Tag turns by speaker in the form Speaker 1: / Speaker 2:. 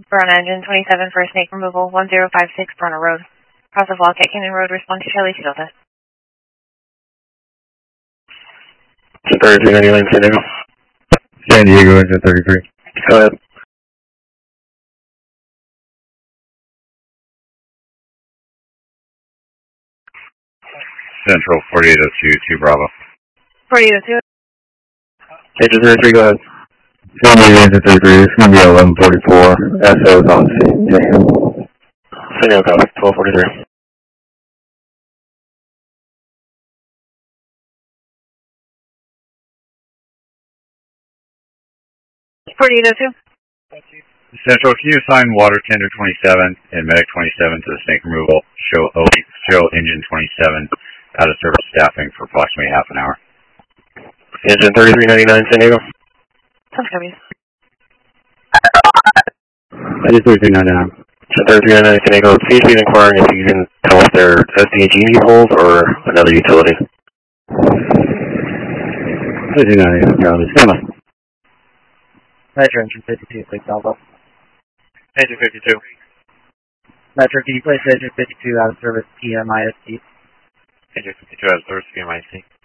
Speaker 1: Verona engine 27 for snake removal, 1056 Verona Road. Cross of Wildcat Canyon Road, respond to Charlie Delta.
Speaker 2: 3399 San Diego.
Speaker 3: San Diego, engine 33.
Speaker 2: Go ahead.
Speaker 4: Central 4802, 2 Bravo.
Speaker 1: 4802.
Speaker 2: Engine 33, go ahead.
Speaker 3: San Diego, engine 33. This is going to be 1144. SO's on the scene.
Speaker 2: San Diego, copy. 1243.
Speaker 1: 4802.
Speaker 4: Central, can you assign water tender 27 and medic 27 to the snake removal? Show engine 27 out of service staffing for approximately half an hour.
Speaker 2: Engine 3399 San Diego.
Speaker 1: Sounds good.
Speaker 3: Engine 3399.
Speaker 2: Engine 3399 San Diego. CHP is inquiring if you can tell us their SDG need holes or another utility.
Speaker 3: 3399, copy. Stand by.
Speaker 5: Metro engine 52, please Alpha.
Speaker 2: Engine 52.
Speaker 5: Metro, can you place engine 52 out of service PMIST?
Speaker 2: Engine 52 out of service, PMIC.